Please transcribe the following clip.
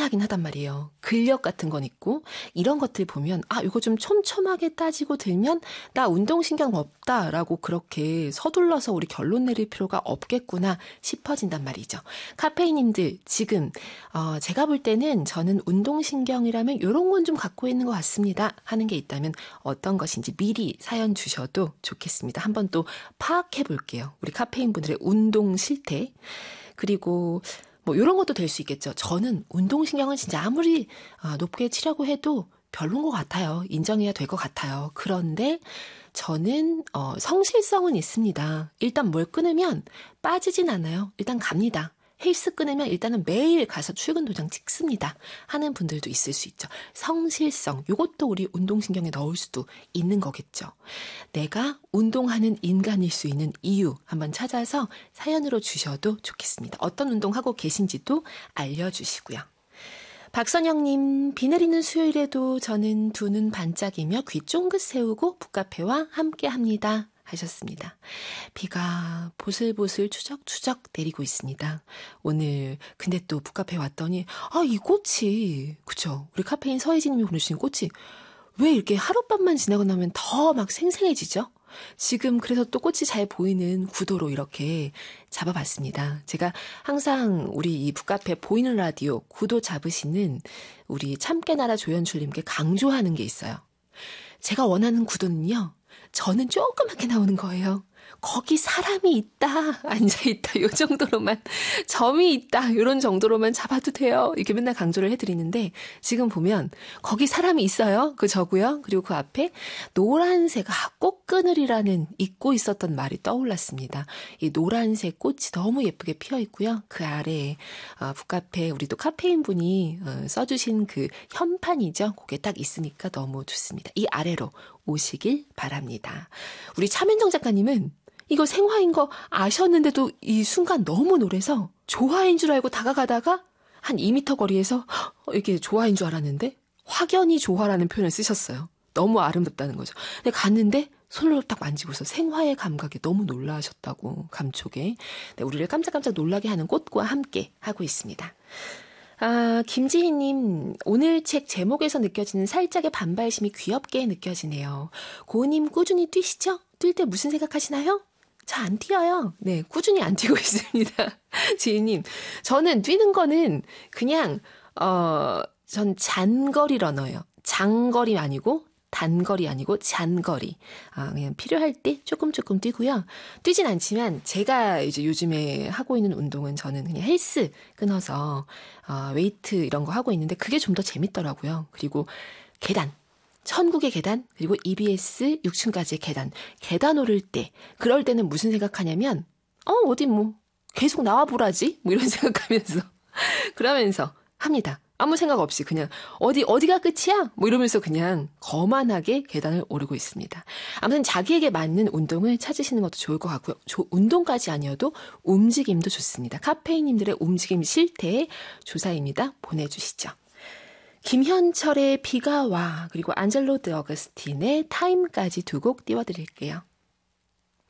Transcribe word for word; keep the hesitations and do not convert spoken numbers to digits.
애매하긴 하단 말이에요. 근력 같은 건 있고 이런 것들 보면 아 이거 좀 촘촘하게 따지고 들면 나 운동신경 없다라고 그렇게 서둘러서 우리 결론 내릴 필요가 없겠구나 싶어진단 말이죠. 카페인님들 지금 어, 제가 볼 때는 저는 운동신경이라면 이런 건 좀 갖고 있는 것 같습니다 하는 게 있다면 어떤 것인지 미리 사연 주셔도 좋겠습니다. 한번 또 파악해 볼게요. 우리 카페인 분들의 운동 실태. 그리고 뭐 이런 것도 될 수 있겠죠. 저는 운동신경은 진짜 아무리 높게 치려고 해도 별론 것 같아요. 인정해야 될 것 같아요. 그런데 저는 어, 성실성은 있습니다. 일단 뭘 끊으면 빠지진 않아요. 일단 갑니다. 헬스 끊으면 일단은 매일 가서 출근 도장 찍습니다 하는 분들도 있을 수 있죠. 성실성, 이것도 우리 운동신경에 넣을 수도 있는 거겠죠. 내가 운동하는 인간일 수 있는 이유 한번 찾아서 사연으로 주셔도 좋겠습니다. 어떤 운동하고 계신지도 알려주시고요. 박선영님, 비 내리는 수요일에도 저는 두 눈 반짝이며 귀 쫑긋 세우고 북카페와 함께합니다 하셨습니다. 비가 보슬보슬 추적추적 내리고 있습니다. 오늘 근데 또 북카페 왔더니 아, 이 꽃이 그쵸? 우리 카페인 서혜진님이 보내주신 꽃이 왜 이렇게 하룻밤만 지나고 나면 더 막 생생해지죠? 지금 그래서 또 꽃이 잘 보이는 구도로 이렇게 잡아봤습니다. 제가 항상 우리 이 북카페 보이는 라디오 구도 잡으시는 우리 참깨나라 조연출님께 강조하는 게 있어요. 제가 원하는 구도는요. 저는 조그맣게 나오는 거예요. 거기 사람이 있다, 앉아있다, 요 정도로만, 점이 있다, 요런 정도로만 잡아도 돼요. 이렇게 맨날 강조를 해드리는데, 지금 보면, 거기 사람이 있어요. 그 저고요. 그리고 그 앞에 노란색, 아, 꽃그늘이라는 잊고 있었던 말이 떠올랐습니다. 이 노란색 꽃이 너무 예쁘게 피어 있고요. 그 아래에, 어, 북카페, 우리 또 카페인 분이 어, 써주신 그 현판이죠. 그게 딱 있으니까 너무 좋습니다. 이 아래로 오시길 바랍니다. 우리 차민정 작가님은 이거 생화인 거 아셨는데도 이 순간 너무 놀라서 조화인 줄 알고 다가가다가 한 이 미터 거리에서 이게 조화인 줄 알았는데 확연히 조화라는 표현을 쓰셨어요. 너무 아름답다는 거죠. 근데 갔는데 손으로 딱 만지고서 생화의 감각에 너무 놀라셨다고 감촉에 네, 우리를 깜짝깜짝 놀라게 하는 꽃과 함께 하고 있습니다. 아, 김지희님, 오늘 책 제목에서 느껴지는 살짝의 반발심이 귀엽게 느껴지네요. 고은님 꾸준히 뛰시죠? 뛸 때 무슨 생각하시나요? 저 안 뛰어요. 네, 꾸준히 안 뛰고 있습니다. 지희님, 저는 뛰는 거는 그냥, 어, 전 잔거리 러너예요. 장거리 아니고, 단거리 아니고 잔거리. 아, 그냥 필요할 때 조금 조금 뛰고요. 뛰진 않지만 제가 이제 요즘에 하고 있는 운동은 저는 그냥 헬스 끊어서 어, 웨이트 이런 거 하고 있는데 그게 좀 더 재밌더라고요. 그리고 계단. 천국의 계단, 그리고 이비에스 육 층까지의 계단. 계단 오를 때, 그럴 때는 무슨 생각하냐면, 어, 어디 뭐, 계속 나와보라지? 뭐 이런 생각하면서, 그러면서 합니다. 아무 생각 없이 그냥, 어디, 어디가 끝이야? 뭐 이러면서 그냥 거만하게 계단을 오르고 있습니다. 아무튼 자기에게 맞는 운동을 찾으시는 것도 좋을 것 같고요. 조, 운동까지 아니어도 움직임도 좋습니다. 카페인님들의 움직임 실태 조사입니다. 보내주시죠. 김현철의 비가 와 그리고 안젤로 드 어거스틴의 타임까지 두 곡 띄워드릴게요.